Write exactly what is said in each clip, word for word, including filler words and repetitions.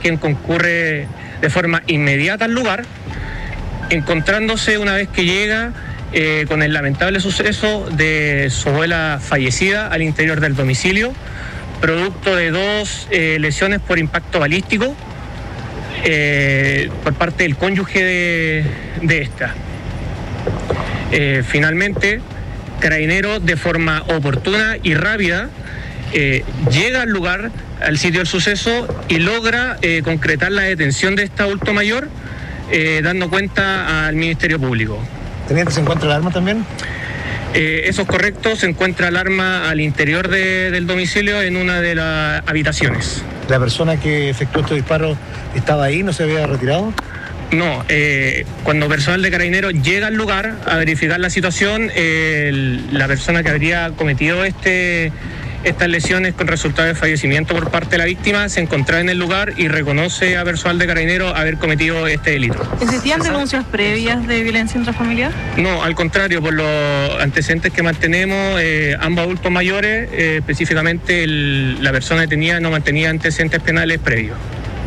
quien concurre de forma inmediata al lugar, encontrándose una vez que llega eh, con el lamentable suceso de su abuela fallecida al interior del domicilio, producto de dos eh, lesiones por impacto balístico eh, por parte del cónyuge de, de esta. Eh, finalmente, Carabineros, de forma oportuna y rápida, eh, llega al lugar, al sitio del suceso, y logra eh, concretar la detención de esta adulto mayor, eh, dando cuenta al Ministerio Público. ¿Teniente, se encuentra el arma también? Eh, eso es correcto, se encuentra el arma al interior de, del domicilio en una de las habitaciones. ¿La persona que efectuó este disparo estaba ahí, no se había retirado? No, eh, cuando personal de Carabineros llega al lugar a verificar la situación, eh, el, la persona que habría cometido este, estas lesiones con resultado de fallecimiento por parte de la víctima se encontraba en el lugar y reconoce a personal de Carabineros haber cometido este delito. ¿Existían denuncias previas de violencia intrafamiliar? No, al contrario, por los antecedentes que mantenemos, eh, ambos adultos mayores, eh, específicamente el, la persona detenida no mantenía antecedentes penales previos.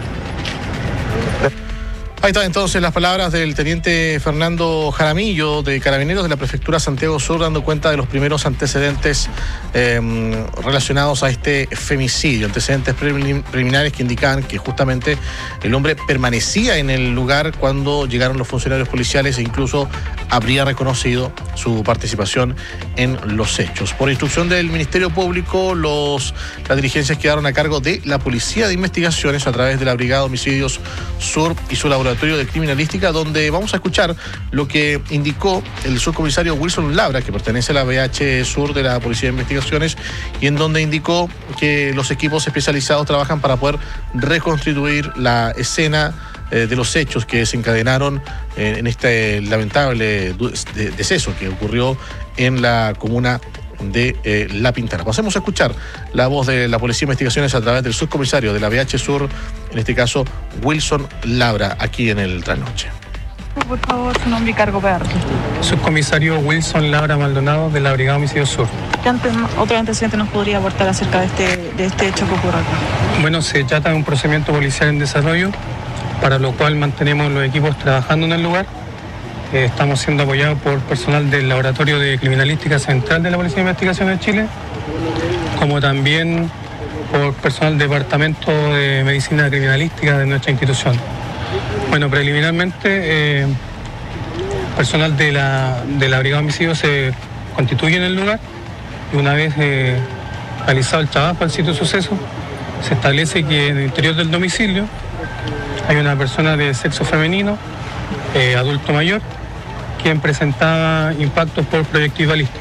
Ahí están entonces las palabras del teniente Fernando Jaramillo de Carabineros de la Prefectura Santiago Sur, dando cuenta de los primeros antecedentes eh, relacionados a este femicidio, antecedentes preliminares que indican que justamente el hombre permanecía en el lugar cuando llegaron los funcionarios policiales e incluso habría reconocido su participación en los hechos. Por instrucción del Ministerio Público, los, las diligencias quedaron a cargo de la Policía de Investigaciones a través de la Brigada de Homicidios Sur y su laboratorio de Criminalística, donde vamos a escuchar lo que indicó el subcomisario Wilson Labra, que pertenece a la B H Sur de la Policía de Investigaciones, y en donde indicó que los equipos especializados trabajan para poder reconstituir la escena eh, de los hechos que desencadenaron eh, en este lamentable de, deceso que ocurrió en la comuna de eh, La Pintana. Pasemos a escuchar la voz de la Policía de Investigaciones a través del subcomisario de la B H Sur, en este caso Wilson Labra, aquí en el Trasnoche. Por favor, su nombre y cargo para registro. Subcomisario Wilson Labra Maldonado de la Brigada de Homicidios Sur. ¿Qué antes, otro antecedente nos podría aportar acerca de este, de este hecho que ocurre acá? Bueno, se trata de un procedimiento policial en desarrollo, para lo cual mantenemos los equipos trabajando en el lugar. Eh, estamos siendo apoyados por personal del Laboratorio de Criminalística Central de la Policía de Investigaciones de Chile, como también por personal del Departamento de Medicina Criminalística de nuestra institución. Bueno, preliminarmente, eh, personal de la, de la Brigada de Homicidios se constituye en el lugar y una vez eh, realizado el trabajo al sitio de suceso, se establece que en el interior del domicilio hay una persona de sexo femenino, eh, adulto mayor, quien presentaba impactos por proyectil balístico.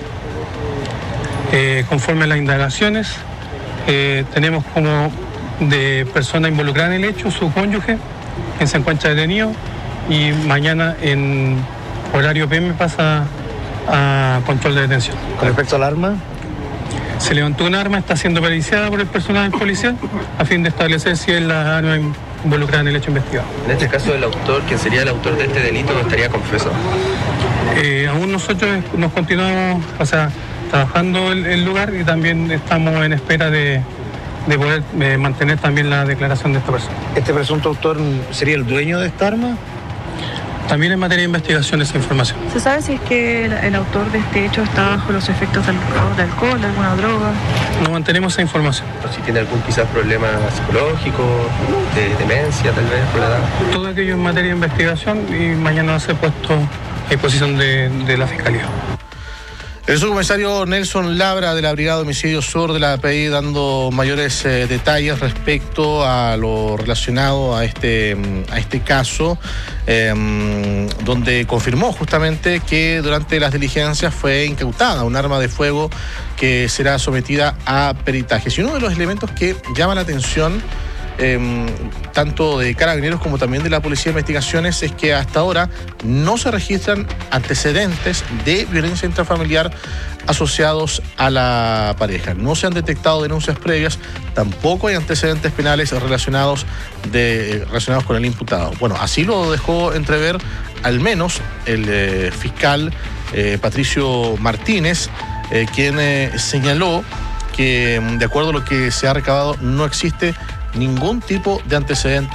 Eh, conforme a las indagaciones, eh, tenemos como de persona involucrada en el hecho su cónyuge, quien se encuentra detenido, y mañana en horario P M pasa a control de detención. Con respecto al arma, se levantó un arma, está siendo periciada por el personal policial a fin de establecer si es la arma involucrada en el hecho investigado. En este caso, el autor, quien sería el autor de este delito, no estaría confeso. Eh, aún nosotros nos continuamos, o sea, trabajando el, el lugar, y también estamos en espera de, de poder eh, mantener también la declaración de esta persona. ¿este presunto autor sería el dueño de esta arma? También en materia de investigación esa información. ¿Se sabe si es que el, el autor de este hecho está bajo los efectos del, de alcohol, de alguna droga? No mantenemos esa información. O si tiene algún quizás problema psicológico, de demencia tal vez por la edad. Todo aquello en materia de investigación, y mañana va a ser puesto a disposición de, de la Fiscalía. El subcomisario Nelson Labra de la Brigada de Homicidios Sur de la P I dando mayores eh, detalles respecto a lo relacionado a este, a este caso, eh, donde confirmó justamente que durante las diligencias fue incautada un arma de fuego que será sometida a peritajes. Y uno de los elementos que llama la atención Eh, tanto de Carabineros como también de la Policía de Investigaciones es que hasta ahora no se registran antecedentes de violencia intrafamiliar asociados a la pareja. No se han detectado denuncias previas, tampoco hay antecedentes penales relacionados, de, relacionados con el imputado. Bueno, así lo dejó entrever al menos el eh, fiscal eh, Patricio Martínez, eh, quien eh, señaló que de acuerdo a lo que se ha recabado no existe ningún tipo de antecedente